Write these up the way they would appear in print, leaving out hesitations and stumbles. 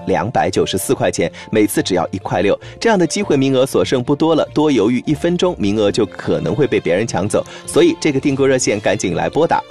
294块钱，每次只要1块6。这样的机会名额所剩不多了，多犹豫1分钟，名额就可能会被别人抢走。所以这个订购热线赶紧来拨打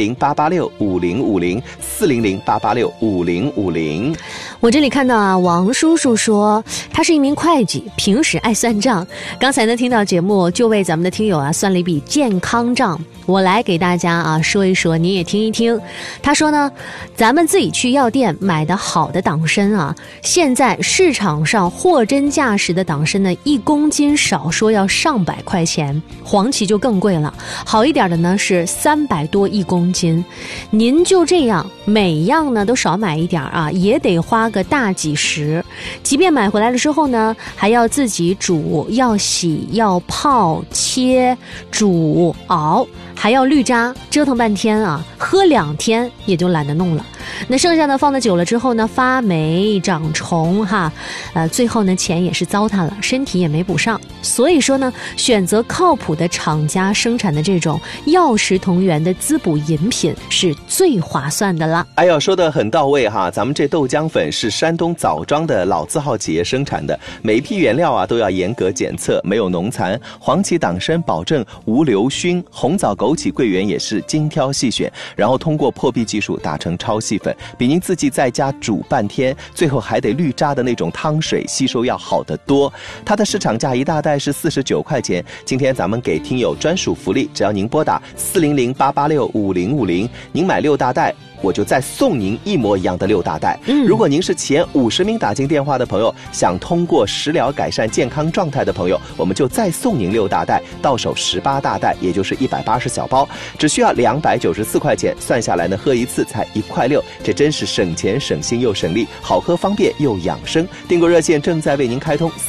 400-886-5050，400-886-5050。 我这里看到啊，王叔叔说他是一名会计，平时爱算账。刚才呢听到节目，就为咱们的听友啊算了一笔健康账。我来给大家啊说一说，你也听一听。他说呢，咱们自己去药店买的好的党参啊，现在市场上货真价实的党参呢，1公斤少说要上百块钱，黄芪就更贵了，好一点的呢是300多1公斤。您就这样每样呢都少买一点啊，也得花个大几十。即便买回来了之后呢，还要自己煮，要洗，要泡、切、煮、熬，还要滤渣，折腾半天啊，喝2天也就懒得弄了。那剩下的放得久了之后呢，发霉长虫哈，最后呢钱也是糟蹋了，身体也没补上。所以说呢，选择靠谱的厂家生产的这种药食同源的滋补饮品是最划算的了。 哎呦，说得很到位哈！咱们这豆浆粉是山东枣庄的老字号企业生产的，每一批原料啊都要严格检测，没有农残，黄芪党参保证无硫熏，红枣枸杞桂圆也是精挑细选，然后通过破壁技术打成超细粉，比您自己在家煮半天，最后还得滤渣的那种汤水吸收要好得多。它的市场价1大袋是49块钱，今天咱们给听友专属福利，只要您拨打400-886-5050，您买6大袋，我就再送您一模一样的6大袋。如果您是前50名打进电话的朋友，想通过食疗改善健康状态的朋友，我们就再送您6大袋，到手18大袋，也就是180小包，只需要294块钱，算下来呢，喝一次才1块6，这真是省钱省心又省力，好喝方便又养生。订购热线正在为您开通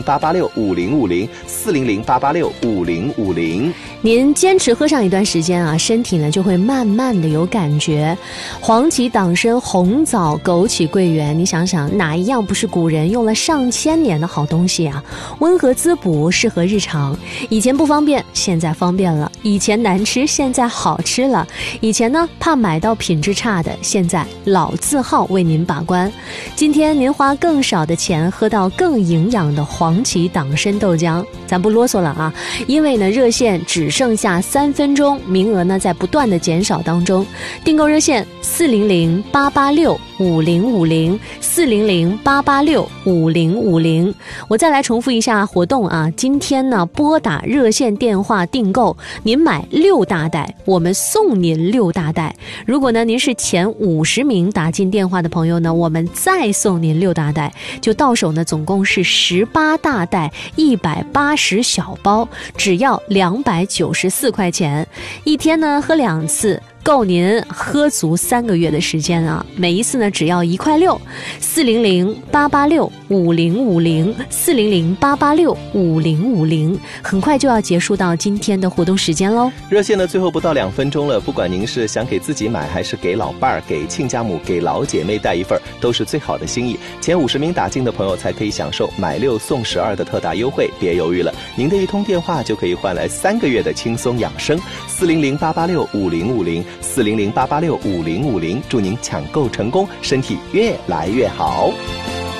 ，400-886-5050，400-886-5050。 您坚持喝上一段时间啊，身体呢就会慢慢的有感觉。黄芪、党参、红枣、枸杞、桂圆，你想想哪一样不是古人用了上千年的好东西啊？温和滋补，适合日常。以前不方便，现在方便了；以前难吃，现在好吃了；以前呢怕买到品质差的，现在老字号为您把关。今天您花更少的钱喝到更营养的黄芪党参豆浆，咱不啰嗦了啊，因为呢热线只剩下3分钟，名额呢在不断的减少当中。订购热线400-886-5050，400-886-5050。我再来重复一下活动啊，今天呢拨打热线电话订购，您买6大袋，我们送您6大袋。如果呢您是前50名打进电话的朋友呢，我们再送您6大袋，就到手呢总共是18大袋，180小包，只要294块钱，一天呢喝2次，够您喝足3个月的时间啊！每一次呢只要1块6。400-886-5050，400-886-5050，很快就要结束到今天的活动时间喽。 热线呢最后不到2分钟了，不管您是想给自己买，还是给老伴儿、给亲家母、给老姐妹带一份，都是最好的心意。前50名打进的朋友才可以享受买6送12的特大优惠，别犹豫了，您的一通电话就可以换来3个月的轻松养生。400-886-5050，400-886-5050，祝您抢购成功，身体越来越好。